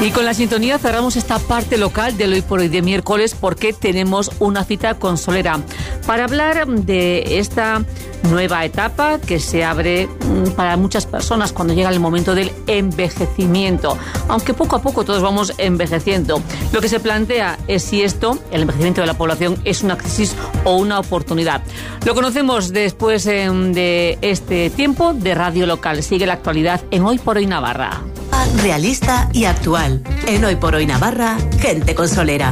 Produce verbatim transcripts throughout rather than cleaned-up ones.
Y con la sintonía cerramos esta parte local del Hoy por Hoy de miércoles, porque tenemos una cita con Solera para hablar de esta nueva etapa que se abre para muchas personas cuando llega el momento del envejecimiento, aunque poco a poco todos vamos envejeciendo. Lo que se plantea es si esto, el envejecimiento de la población, es una crisis o una oportunidad. Lo conocemos después eh, de este tiempo de radio local. Sigue la actualidad en Hoy por Hoy Navarra. Realista y actual. En Hoy por Hoy Navarra, gente con Solera.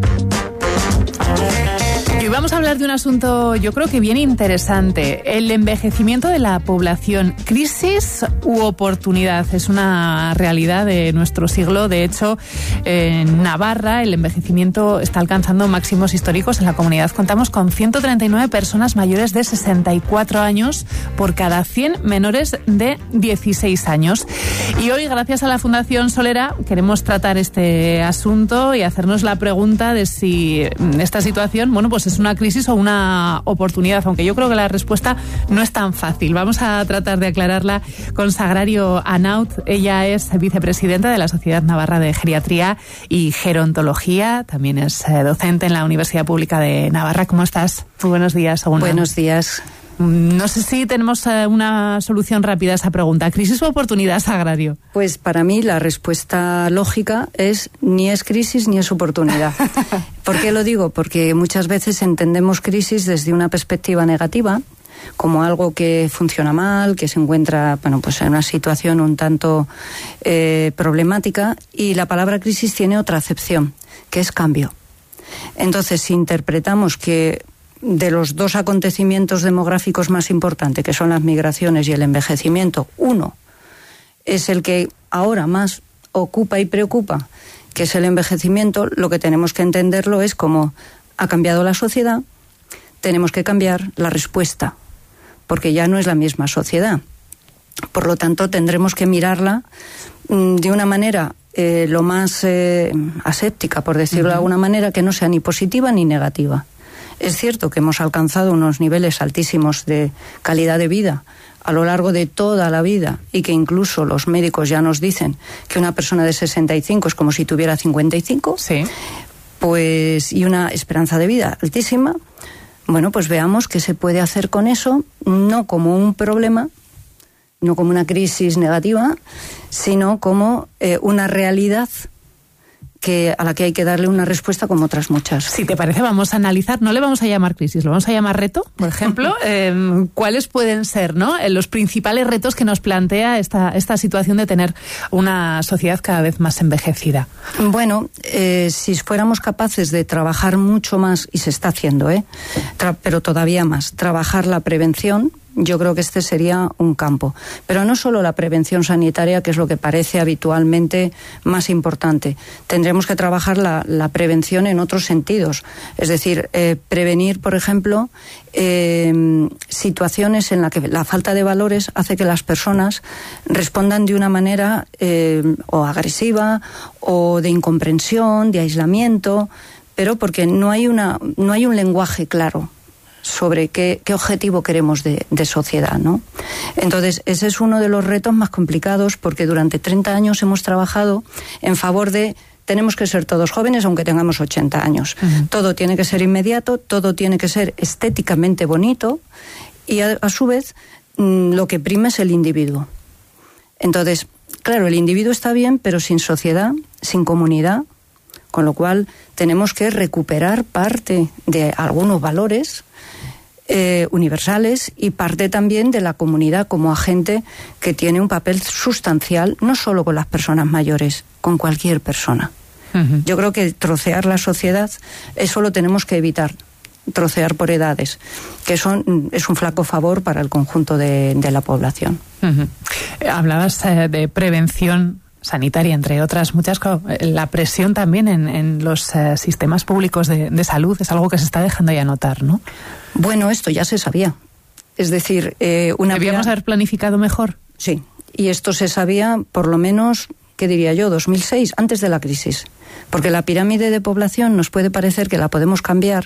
Y vamos a hablar de un asunto, yo creo que bien interesante: el envejecimiento de la población. ¿Crisis u oportunidad? Es una realidad de nuestro siglo. De hecho, en Navarra el envejecimiento está alcanzando máximos históricos. En la comunidad contamos con ciento treinta y nueve personas mayores de sesenta y cuatro años por cada cien menores de dieciséis años. Y hoy, gracias a la Fundación Solera, queremos tratar este asunto y hacernos la pregunta de si esta situación, bueno, pues es una crisis o una oportunidad, aunque yo creo que la respuesta no es tan fácil. Vamos a tratar de aclararla con Sagrario Anaut. Ella es vicepresidenta de la Sociedad Navarra de Geriatría y Gerontología. También es docente en la Universidad Pública de Navarra. ¿Cómo estás? Muy buenos días, Saguna. Buenos días. No sé si tenemos una solución rápida a esa pregunta. ¿Crisis o oportunidad, Sagrario? Pues para mí la respuesta lógica es ni es crisis ni es oportunidad. ¿Por qué lo digo? Porque muchas veces entendemos crisis desde una perspectiva negativa, como algo que funciona mal, que se encuentra, bueno, pues en una situación un tanto eh, problemática, y la palabra crisis tiene otra acepción, que es cambio. Entonces, si interpretamos que de los dos acontecimientos demográficos más importantes, que son las migraciones y el envejecimiento, uno es el que ahora más ocupa y preocupa, que es el envejecimiento, lo que tenemos que entenderlo es como ha cambiado la sociedad, tenemos que cambiar la respuesta, porque ya no es la misma sociedad. Por lo tanto, tendremos que mirarla mmm, de una manera eh, lo más eh, aséptica, por decirlo uh-huh. de alguna manera, que no sea ni positiva ni negativa. Es cierto que hemos alcanzado unos niveles altísimos de calidad de vida a lo largo de toda la vida, y que incluso los médicos ya nos dicen que una persona de sesenta y cinco es como si tuviera cincuenta y cinco, sí. Pues, y una esperanza de vida altísima. Bueno, pues veamos qué se puede hacer con eso, no como un problema, no como una crisis negativa, sino como eh, una realidad que a la que hay que darle una respuesta como otras muchas. Si te parece, vamos a analizar, no le vamos a llamar crisis, lo vamos a llamar reto, por ejemplo. eh, ¿Cuáles pueden ser, ¿no?, los principales retos que nos plantea esta, esta situación de tener una sociedad cada vez más envejecida? Bueno, eh, si fuéramos capaces de trabajar mucho más, y se está haciendo, ¿eh? Tra- pero todavía más, trabajar la prevención, yo creo que este sería un campo. Pero no solo la prevención sanitaria, que es lo que parece habitualmente más importante. Tendremos que trabajar la, la prevención en otros sentidos. Es decir, eh, prevenir, por ejemplo, eh, situaciones en las que la falta de valores hace que las personas respondan de una manera eh, o agresiva o de incomprensión, de aislamiento, pero porque no hay una, no hay un lenguaje claro sobre qué, qué objetivo queremos de, de sociedad, ¿no? Entonces, ese es uno de los retos más complicados, porque durante treinta años hemos trabajado en favor de tenemos que ser todos jóvenes aunque tengamos ochenta años. Uh-huh. Todo tiene que ser inmediato, todo tiene que ser estéticamente bonito, y a, a su vez mmm, lo que prima es el individuo. Entonces, claro, el individuo está bien, pero sin sociedad, sin comunidad, con lo cual tenemos que recuperar parte de algunos valores eh, universales y parte también de la comunidad como agente que tiene un papel sustancial, no solo con las personas mayores, con cualquier persona. Uh-huh. Yo creo que trocear la sociedad, eso lo tenemos que evitar, trocear por edades, que son, es un flaco favor para el conjunto de, de la población. Uh-huh. Hablabas eh, de prevención sanitaria, entre otras muchas cosas. La presión también en, en los eh, sistemas públicos de, de salud es algo que se está dejando ya notar, ¿no? Bueno, esto ya se sabía. Es decir, eh, una ¿Debíamos pira... haber planificado mejor? Sí, y esto se sabía por lo menos, ¿qué diría yo?, dos mil seis, antes de la crisis. Porque la pirámide de población nos puede parecer que la podemos cambiar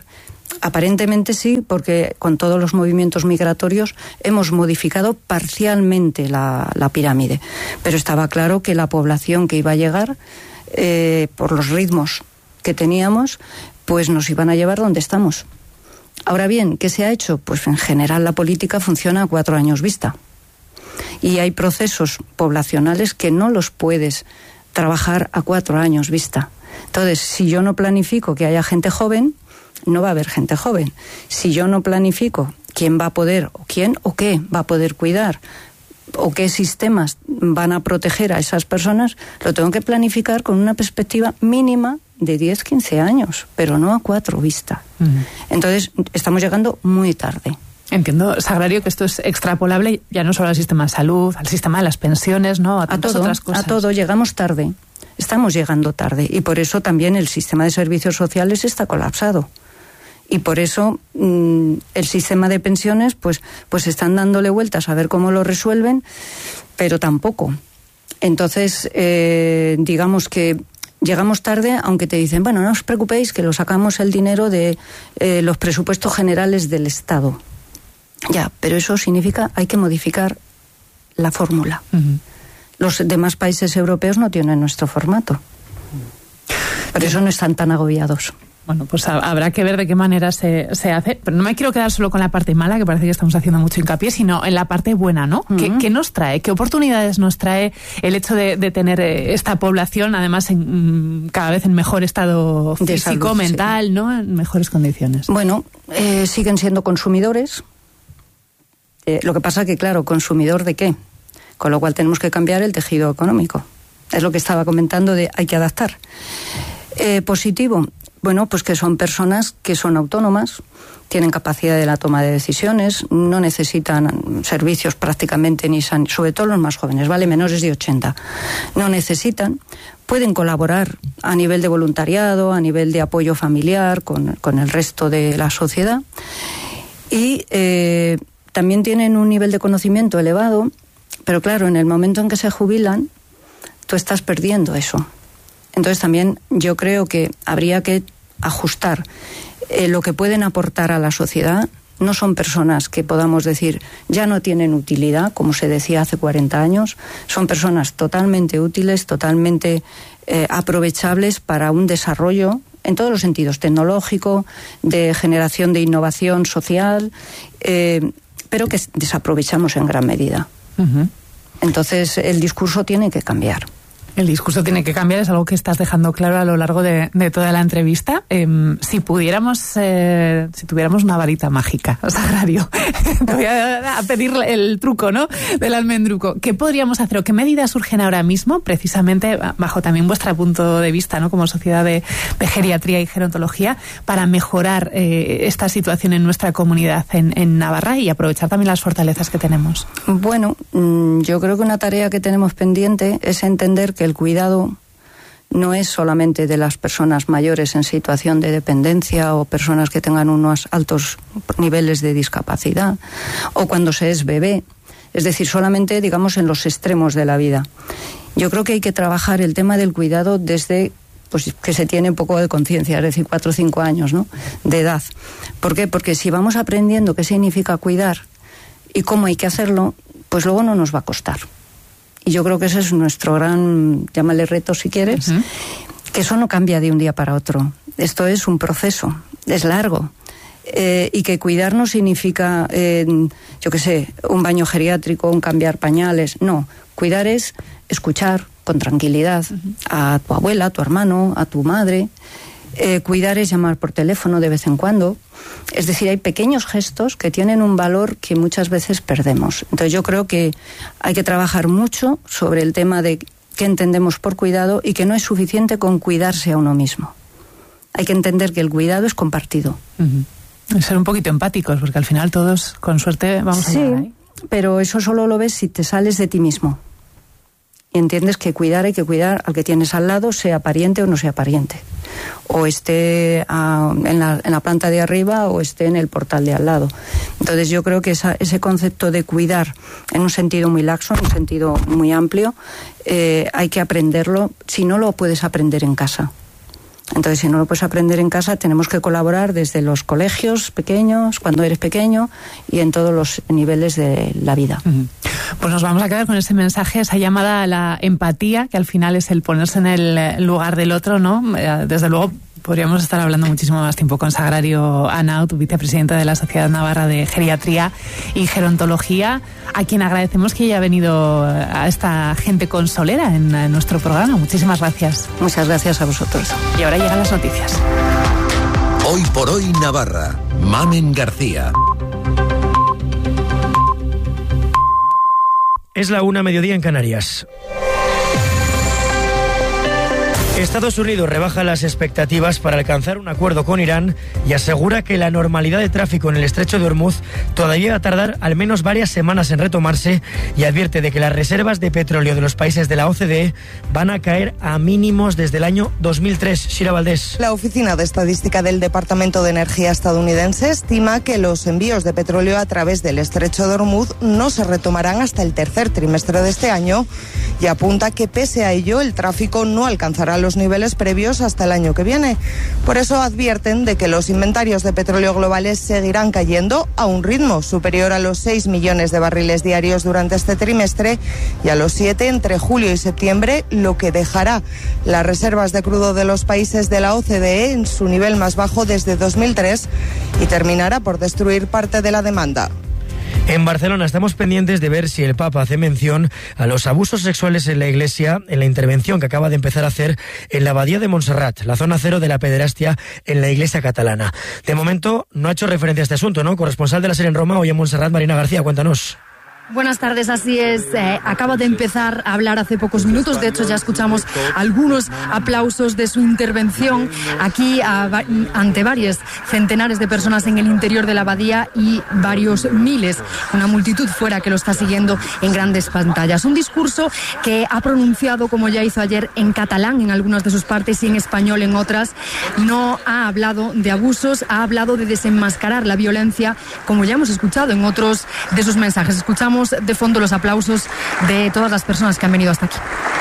Aparentemente sí, porque con todos los movimientos migratorios hemos modificado parcialmente la, la pirámide. Pero estaba claro que la población que iba a llegar, eh, por los ritmos que teníamos, pues nos iban a llevar donde estamos. Ahora bien, ¿qué se ha hecho? Pues en general la política funciona a cuatro años vista. Y hay procesos poblacionales que no los puedes trabajar a cuatro años vista. Entonces, si yo no planifico que haya gente joven, no va a haber gente joven. Si yo no planifico quién va a poder, o quién o qué va a poder cuidar, o qué sistemas van a proteger a esas personas, lo tengo que planificar con una perspectiva mínima de diez, quince años, pero no a cuatro vista. Uh-huh. Entonces, estamos llegando muy tarde. Entiendo, Sagrario, que esto es extrapolable ya no solo al sistema de salud, al sistema de las pensiones, ¿no? A, a todo, otras cosas. A todo, llegamos tarde. Estamos llegando tarde. Y por eso también el sistema de servicios sociales está colapsado. Y por eso mmm, el sistema de pensiones, pues, pues están dándole vueltas a ver cómo lo resuelven, pero tampoco. Entonces, eh, digamos que llegamos tarde, aunque te dicen, bueno, no os preocupéis que lo sacamos el dinero de eh, los presupuestos generales del Estado. Ya, pero eso significa hay que modificar la fórmula. Uh-huh. Los demás países europeos no tienen nuestro formato. Por eso no están tan agobiados. Bueno, pues habrá que ver de qué manera se, se hace. Pero no me quiero quedar solo con la parte mala, que parece que estamos haciendo mucho hincapié, sino en la parte buena, ¿no? Uh-huh. ¿Qué, qué nos trae? ¿Qué oportunidades nos trae el hecho de, de tener esta población, además, en, cada vez en mejor estado físico, salud, mental, sí, ¿no? En mejores condiciones. Bueno, eh, siguen siendo consumidores. Eh, lo que pasa que, claro, ¿consumidor de qué? Con lo cual tenemos que cambiar el tejido económico. Es lo que estaba comentando de hay que adaptar. Eh, positivo. Bueno, pues que son personas que son autónomas, tienen capacidad de la toma de decisiones, no necesitan servicios prácticamente, ni san, sobre todo los más jóvenes, ¿vale? Menores de ochenta. No necesitan, pueden colaborar a nivel de voluntariado, a nivel de apoyo familiar con, con el resto de la sociedad. Y eh, también tienen un nivel de conocimiento elevado, pero claro, en el momento en que se jubilan, tú estás perdiendo eso. Entonces también yo creo que habría que ajustar eh, lo que pueden aportar a la sociedad. No son personas que podamos decir ya no tienen utilidad, como se decía hace cuarenta años. Son personas totalmente útiles, totalmente eh, aprovechables para un desarrollo en todos los sentidos, tecnológico, de generación de innovación social, eh, pero que desaprovechamos en gran medida. Uh-huh. Entonces el discurso tiene que cambiar. El discurso tiene que cambiar, es algo que estás dejando claro a lo largo de, de toda la entrevista. Eh, si pudiéramos, eh, si tuviéramos una varita mágica, Sagrario, te voy a, a pedir el truco, ¿no? Del almendruco. ¿Qué podríamos hacer o qué medidas surgen ahora mismo, precisamente bajo también vuestro punto de vista, ¿no? Como Sociedad de, de Geriatría y Gerontología, para mejorar eh, esta situación en nuestra comunidad en, en Navarra y aprovechar también las fortalezas que tenemos? Bueno, yo creo que una tarea que tenemos pendiente es entender que el cuidado no es solamente de las personas mayores en situación de dependencia o personas que tengan unos altos niveles de discapacidad o cuando se es bebé, es decir, solamente, digamos, en los extremos de la vida. Yo creo que hay que trabajar el tema del cuidado desde pues que se tiene un poco de conciencia, es decir, cuatro o cinco años, ¿no?, de edad. ¿Por qué? Porque si vamos aprendiendo qué significa cuidar y cómo hay que hacerlo, pues luego no nos va a costar. Y yo creo que ese es nuestro gran, llámale reto si quieres, uh-huh. que eso no cambia de un día para otro. Esto es un proceso, es largo. Eh, y que cuidar no significa, eh, yo qué sé, un baño geriátrico, un cambiar pañales. No, cuidar es escuchar con tranquilidad uh-huh. a tu abuela, a tu hermano, a tu madre. Eh, cuidar es llamar por teléfono de vez en cuando. Es decir, hay pequeños gestos que tienen un valor que muchas veces perdemos. Entonces yo creo que hay que trabajar mucho sobre el tema de qué entendemos por cuidado y que no es suficiente con cuidarse a uno mismo. Hay que entender que el cuidado es compartido. Uh-huh. Ser un poquito empáticos, porque al final todos, con suerte, vamos sí, a llegar ahí. Pero eso solo lo ves si te sales de ti mismo. Y entiendes que cuidar hay que cuidar al que tienes al lado, sea pariente o no sea pariente. O esté a, en, la, en la planta de arriba o esté en el portal de al lado. Entonces yo creo que esa, ese concepto de cuidar en un sentido muy laxo, en un sentido muy amplio, eh, hay que aprenderlo. Si no lo puedes aprender en casa. Entonces, si no lo puedes aprender en casa, tenemos que colaborar desde los colegios pequeños, cuando eres pequeño, y en todos los niveles de la vida. Uh-huh. Pues nos vamos a quedar con ese mensaje, esa llamada a la empatía, que al final es el ponerse en el lugar del otro, ¿no? Desde luego, podríamos estar hablando muchísimo más tiempo con Sagrario Anaut, vicepresidenta de la Sociedad Navarra de Geriatría y Gerontología, a quien agradecemos que haya venido a esta gente consolera en, en nuestro programa. Muchísimas gracias. Muchas gracias a vosotros. Y ahora llegan las noticias. Hoy por hoy Navarra. Mamen García. Es la una, mediodía en Canarias. Estados Unidos rebaja las expectativas para alcanzar un acuerdo con Irán y asegura que la normalidad de tráfico en el estrecho de Hormuz todavía va a tardar al menos varias semanas en retomarse, y advierte de que las reservas de petróleo de los países de la O C D E van a caer a mínimos desde el año dos mil tres. Shira Valdés. La Oficina de Estadística del Departamento de Energía estadounidense estima que los envíos de petróleo a través del estrecho de Hormuz no se retomarán hasta el tercer trimestre de este año, y apunta que pese a ello el tráfico no alcanzará los niveles previos hasta el año que viene. Por eso advierten de que los inventarios de petróleo globales seguirán cayendo a un ritmo superior a los seis millones de barriles diarios durante este trimestre y a los siete entre julio y septiembre, lo que dejará las reservas de crudo de los países de la O C D E en su nivel más bajo desde dos mil tres y terminará por destruir parte de la demanda. En Barcelona estamos pendientes de ver si el Papa hace mención a los abusos sexuales en la Iglesia en la intervención que acaba de empezar a hacer en la Abadía de Montserrat, la zona cero de la pederastia en la Iglesia catalana. De momento no ha hecho referencia a este asunto, ¿no? Corresponsal de la SER en Roma, hoy en Montserrat, Marina García, cuéntanos. Buenas tardes, así es. Eh, acaba de empezar a hablar hace pocos minutos. De hecho, ya escuchamos algunos aplausos de su intervención aquí a, ante varios centenares de personas en el interior de la abadía y varios miles, una multitud fuera que lo está siguiendo en grandes pantallas. Un discurso que ha pronunciado, como ya hizo ayer, en catalán en algunas de sus partes y en español en otras. No ha hablado de abusos, ha hablado de desenmascarar la violencia, como ya hemos escuchado en otros de sus mensajes. Escuchamos de fondo los aplausos de todas las personas que han venido hasta aquí.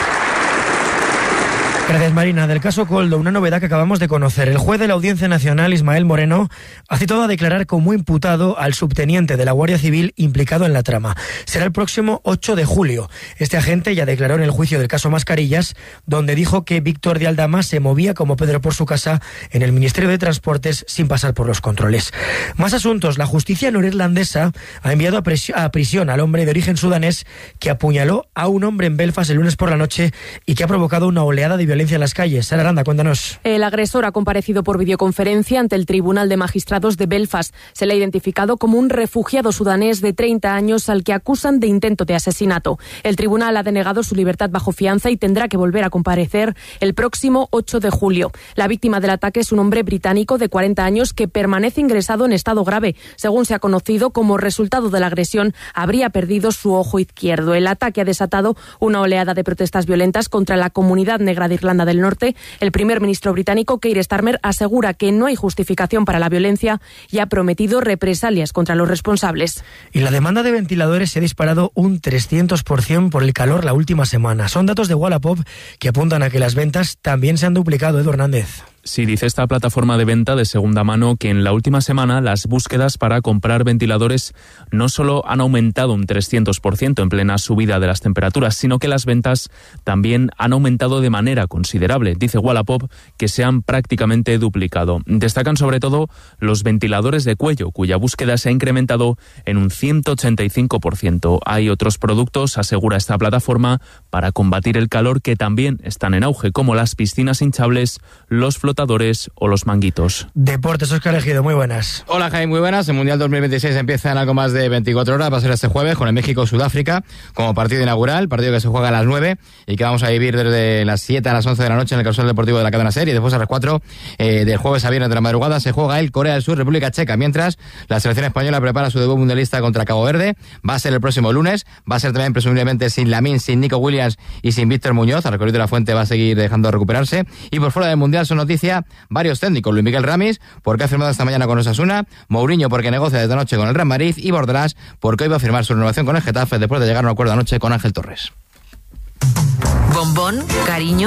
Gracias, Marina. Del caso Koldo, una novedad que acabamos de conocer. El juez de la Audiencia Nacional, Ismael Moreno, ha citado a declarar como imputado al subteniente de la Guardia Civil implicado en la trama. Será el próximo ocho de julio. Este agente ya declaró en el juicio del caso Mascarillas, donde dijo que Víctor de Aldama se movía como Pedro por su casa en el Ministerio de Transportes sin pasar por los controles. Más asuntos. La justicia norirlandesa ha enviado a, pres- a prisión al hombre de origen sudanés que apuñaló a un hombre en Belfast el lunes por la noche y que ha provocado una oleada de violencia en las calles. Sara Aranda, cuéntanos. El agresor ha comparecido por videoconferencia ante el Tribunal de Magistrados de Belfast. Se le ha identificado como un refugiado sudanés de treinta años al que acusan de intento de asesinato. El tribunal ha denegado su libertad bajo fianza y tendrá que volver a comparecer el próximo ocho de julio. La víctima del ataque es un hombre británico de cuarenta años que permanece ingresado en estado grave. Según se ha conocido, como resultado de la agresión, habría perdido su ojo izquierdo. El ataque ha desatado una oleada de protestas violentas contra la comunidad negra de Irlanda del Norte. El primer ministro británico, Keir Starmer, asegura que no hay justificación para la violencia y ha prometido represalias contra los responsables. Y la demanda de ventiladores se ha disparado un trescientos por ciento por el calor la última semana. Son datos de Wallapop que apuntan a que las ventas también se han duplicado. Edu Hernández. Sí, dice esta plataforma de venta de segunda mano que en la última semana las búsquedas para comprar ventiladores no solo han aumentado un trescientos por ciento en plena subida de las temperaturas, sino que las ventas también han aumentado de manera considerable. Dice Wallapop que se han prácticamente duplicado. Destacan sobre todo los ventiladores de cuello, cuya búsqueda se ha incrementado en un ciento ochenta y cinco por ciento. Hay otros productos, asegura esta plataforma, para combatir el calor que también están en auge, como las piscinas hinchables, los flotadores o los manguitos. Deportes, Óscar Ejido, muy buenas. Hola, Jaime, muy buenas. El Mundial dos mil veintiséis empieza en algo más de veinticuatro horas. Va a ser este jueves con el México-Sudáfrica como partido inaugural, partido que se juega a las nueve y que vamos a vivir desde las siete a las once de la noche en el Causal Deportivo de la cadena SER, y después a las cuatro eh, del jueves a viernes de la madrugada se juega el Corea del Sur, República Checa, mientras la selección española prepara su debut mundialista contra Cabo Verde. Va a ser el próximo lunes, va a ser también presumiblemente sin Lamine, sin Nico Williams y sin Víctor Muñoz. Al recorrido de la Fuente va a seguir dejando recuperarse. Y por fuera del Mundial son noticia varios técnicos: Luis Miguel Ramis, porque ha firmado esta mañana con Osasuna; Mourinho, porque negocia desde anoche con el Real Madrid; y Bordalás, porque hoy va a firmar su renovación con el Getafe después de llegar a un acuerdo anoche con Ángel Torres. Bombón, cariño,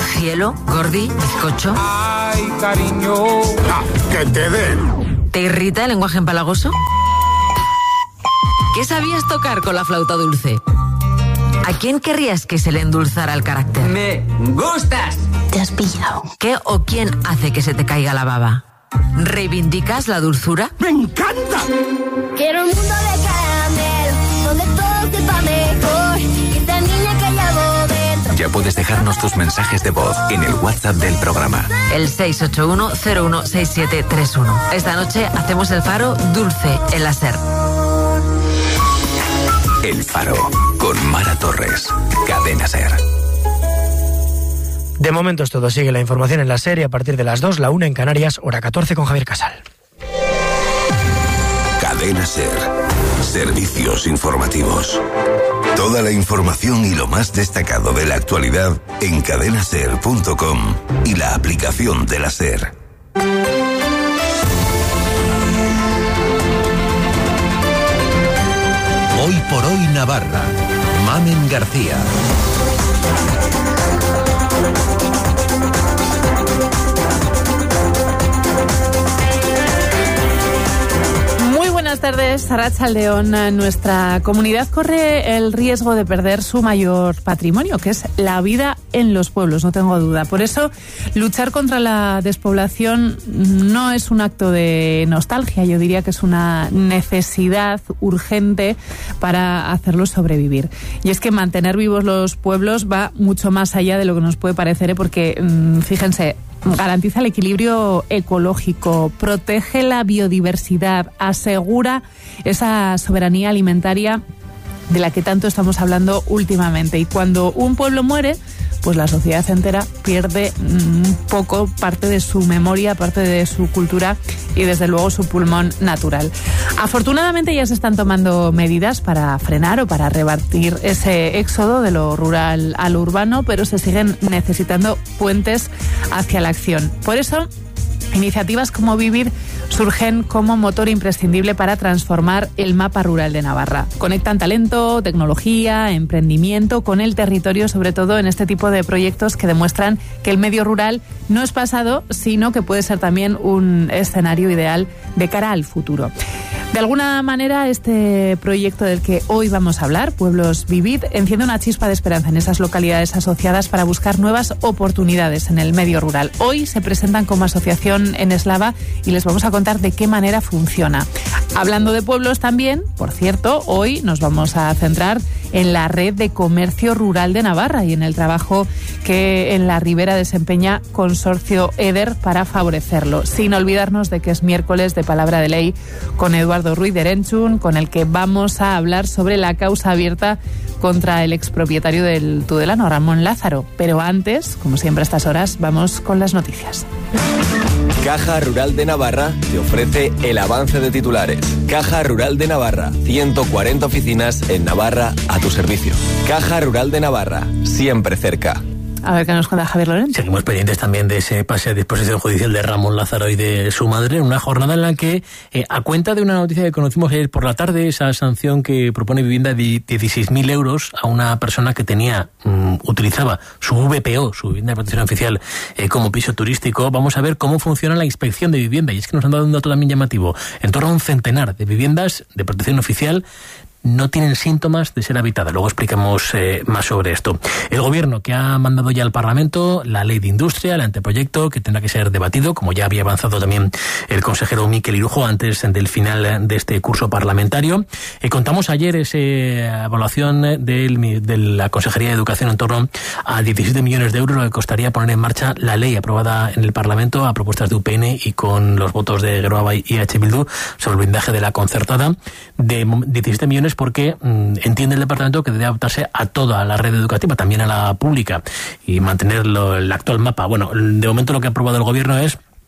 hielo, gordi, bizcocho. Ay, cariño. Ah, que te den. ¿Te irrita el lenguaje empalagoso? ¿Qué sabías tocar con la flauta dulce? ¿A quién querrías que se le endulzara el carácter? Me gustas. Te has pillado. ¿Qué o quién hace que se te caiga la baba? ¿Reivindicas la dulzura? ¡Me encanta! Quiero un mundo de caramelo, donde todo sepa mejor. Y esta niña que llevo dentro. Ya puedes dejarnos tus mensajes de voz en el WhatsApp del programa. El seis ocho uno cero uno seis siete tres uno. Esta noche hacemos el faro dulce en la SER. El Faro, con Mara Torres. Cadena SER. De momento es todo. Sigue la información en la SER a partir de las dos, la una en Canarias, hora catorce con Javier Casal. Cadena SER. Servicios informativos. Toda la información y lo más destacado de la actualidad en cadena ser punto com y la aplicación de la SER. Hoy por hoy Navarra. Mamen García. Buenas tardes, Arratsaldeon. Nuestra comunidad corre el riesgo de perder su mayor patrimonio, que es la vida en los pueblos, no tengo duda. Por eso, luchar contra la despoblación no es un acto de nostalgia, yo diría que es una necesidad urgente para hacerlos sobrevivir. Y es que mantener vivos los pueblos va mucho más allá de lo que nos puede parecer, ¿eh? Porque, fíjense, garantiza el equilibrio ecológico, protege la biodiversidad, asegura esa soberanía alimentaria de la que tanto estamos hablando últimamente. Y cuando un pueblo muere, pues la sociedad entera pierde un poco parte de su memoria, parte de su cultura y desde luego su pulmón natural. Afortunadamente ya se están tomando medidas para frenar o para revertir ese éxodo de lo rural a lo urbano, pero se siguen necesitando puentes hacia la acción. Por eso, iniciativas como Vivir surgen como motor imprescindible para transformar el mapa rural de Navarra. Conectan talento, tecnología, emprendimiento con el territorio, sobre todo en este tipo de proyectos que demuestran que el medio rural no es pasado, sino que puede ser también un escenario ideal de cara al futuro. De alguna manera, este proyecto del que hoy vamos a hablar, Pueblos Vivid, enciende una chispa de esperanza en esas localidades asociadas para buscar nuevas oportunidades en el medio rural. Hoy se presentan como asociación en Eslava y les vamos a contar de qué manera funciona. Hablando de pueblos también, por cierto, hoy nos vamos a centrar en la Red de Comercio Rural de Navarra y en el trabajo que en la Ribera desempeña Consorcio EDER para favorecerlo. Sin olvidarnos de que es miércoles de Palabra de Ley con Eduardo Ruiz de Erenchun, con el que vamos a hablar sobre la causa abierta contra el expropietario del Tudelano, Ramón Lázaro. Pero antes, como siempre a estas horas, vamos con las noticias. Caja Rural de Navarra te ofrece el avance de titulares. Caja Rural de Navarra, ciento cuarenta oficinas en Navarra a tu servicio. Caja Rural de Navarra, siempre cerca. A ver qué nos cuenta Javier Lorenzo. Seguimos pendientes también de ese pase a disposición judicial de Ramón Lázaro y de su madre, una jornada en la que, eh, a cuenta de una noticia que conocimos ayer por la tarde, esa sanción que propone Vivienda de dieciséis mil euros a una persona que tenía, um, utilizaba su V P O, su vivienda de protección oficial, eh, como piso turístico, vamos a ver cómo funciona la inspección de vivienda. Y es que nos han dado un dato también llamativo. En torno a un centenar de viviendas de protección oficial no tienen síntomas de ser habitadas. Luego explicamos eh, más sobre esto. El Gobierno, que ha mandado ya al Parlamento la Ley de Industria, el anteproyecto, que tendrá que ser debatido, como ya había avanzado también el consejero Miquel Irujo antes del final de este curso parlamentario. Eh, contamos ayer esa evaluación del, de la Consejería de Educación en torno a diecisiete millones de euros, lo que costaría poner en marcha la ley aprobada en el Parlamento a propuestas de U P N y con los votos de Geroa y H. Bildu sobre el blindaje de la concertada, de diecisiete millones porque mmm, entiende el departamento que debe adaptarse a toda la red educativa, también a la pública, y mantener lo, el actual mapa. Bueno, de momento lo que ha aprobado el Gobierno es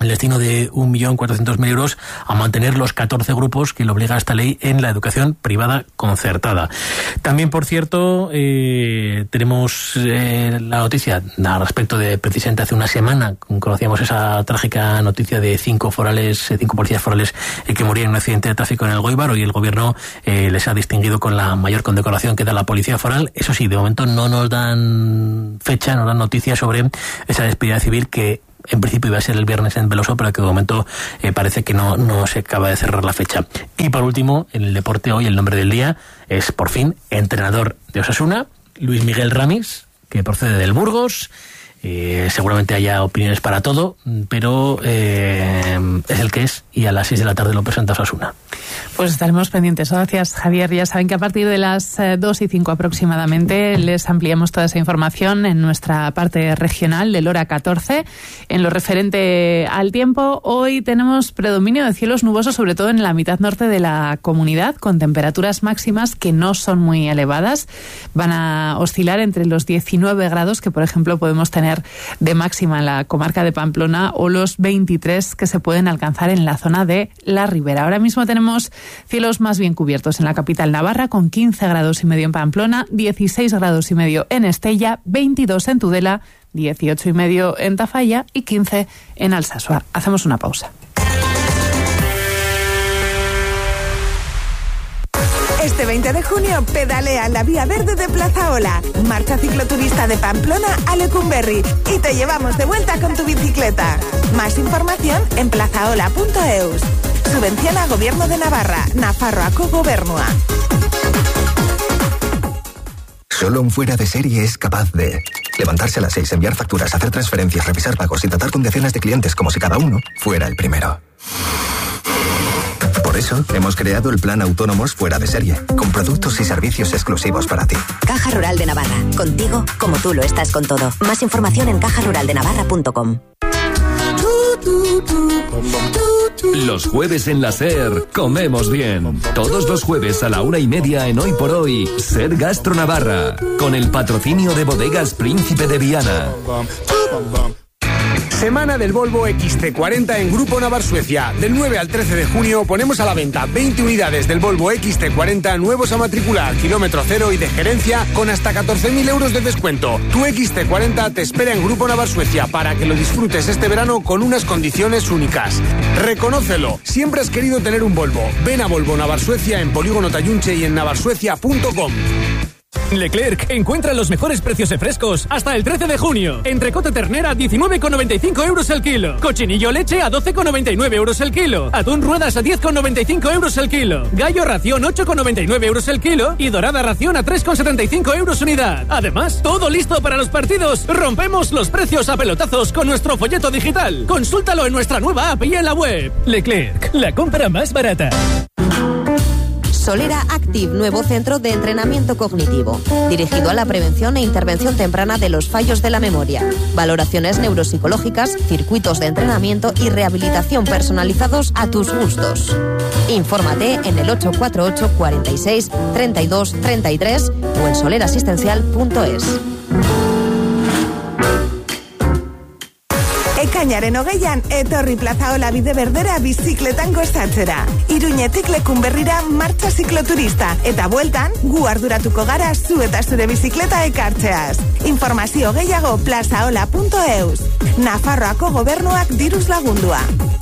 el destino de un millón cuatrocientos mil euros a mantener los catorce grupos que le obliga esta ley en la educación privada concertada. También, por cierto, eh, tenemos eh, la noticia al respecto de, precisamente hace una semana, conocíamos esa trágica noticia de cinco forales, cinco policías forales eh, que morían en un accidente de tráfico en el Goibar. Hoy el gobierno eh, les ha distinguido con la mayor condecoración que da la policía foral. Eso sí, de momento no nos dan fecha, no dan noticias sobre esa despedida civil que en principio iba a ser el viernes en Veloso, pero que de momento eh, parece que no, no se acaba de cerrar la fecha. Y por último, en el deporte hoy, el nombre del día es, por fin, entrenador de Osasuna, Luis Miguel Ramis, que procede del Burgos. Eh, seguramente haya opiniones para todo, pero eh, es el que es, y a las seis de la tarde lo presenta Osasuna. Pues estaremos pendientes. Gracias, Javier. Ya saben que a partir de las dos y cinco aproximadamente les ampliamos toda esa información en nuestra parte regional del hora catorce. En lo referente al tiempo, hoy tenemos predominio de cielos nubosos, sobre todo en la mitad norte de la comunidad, con temperaturas máximas que no son muy elevadas. Van a oscilar entre los diecinueve grados que, por ejemplo, podemos tener de máxima en la comarca de Pamplona, o los veintitrés que se pueden alcanzar en la zona de la Ribera. Ahora mismo tenemos cielos más bien cubiertos en la capital navarra, con quince grados y medio en Pamplona, dieciséis grados y medio en Estella, veintidós en Tudela, dieciocho y medio en Tafalla y quince en Alsasua. Hacemos una pausa. Este veinte de junio pedalea la Vía Verde de Plaza Ola, marcha cicloturista de Pamplona a Lecumberri, y te llevamos de vuelta con tu bicicleta. Más información en plazaola punto eus. Subvenciona Gobierno de Navarra, Nafarroako Gobernua. Solo un fuera de serie es capaz de levantarse a las seis, enviar facturas, hacer transferencias, revisar pagos y tratar con decenas de clientes como si cada uno fuera el primero. Por eso, hemos creado el Plan Autónomos Fuera de Serie, con productos y servicios exclusivos para ti. Caja Rural de Navarra, contigo como tú lo estás con todo. Más información en caja rural de navarra punto com. Los jueves en la SER comemos bien. Todos los jueves a la una y media en Hoy por Hoy, SER Gastro Navarra, con el patrocinio de Bodegas Príncipe de Viana. Semana del Volvo equis ce cuarenta en Grupo Navarsuecia. Del nueve al trece de junio ponemos a la venta veinte unidades del Volvo equis ce cuarenta nuevos a matricular, kilómetro cero y de gerencia, con hasta catorce mil euros de descuento. Tu equis ce cuarenta te espera en Grupo Navarsuecia para que lo disfrutes este verano con unas condiciones únicas. Reconócelo, siempre has querido tener un Volvo. Ven a Volvo Navarsuecia en Polígono Tayunche y en navarsuecia punto com. Leclerc encuentra los mejores precios de frescos hasta el trece de junio. Entrecot ternera diecinueve con noventa y cinco euros el kilo. Cochinillo leche a doce con noventa y nueve euros el kilo. Atún ruedas a diez con noventa y cinco euros el kilo. Gallo ración ocho con noventa y nueve euros el kilo. Y dorada ración a tres con setenta y cinco euros unidad. Además, todo listo para los partidos. Rompemos los precios a pelotazos con nuestro folleto digital. Consúltalo en nuestra nueva app y en la web. Leclerc, la compra más barata. Solera Active, nuevo centro de entrenamiento cognitivo, dirigido a la prevención e intervención temprana de los fallos de la memoria, valoraciones neuropsicológicas, circuitos de entrenamiento y rehabilitación personalizados a tus gustos. Infórmate en el ocho cuatro ocho, cuarenta y seis, treinta y dos, treinta y tres o en solerasistencial punto es. Ekainaren hogeian, etorri Plaza Ola bide berdera bizikletan gozatzera. Iruñetik Lekunberrira martxa zikloturista, eta bueltan, gu arduratuko gara zu eta zure bizikleta ekartzeaz. Informazio gehiago plazaola punto eus. Nafarroako Gobernuak diruz lagundua.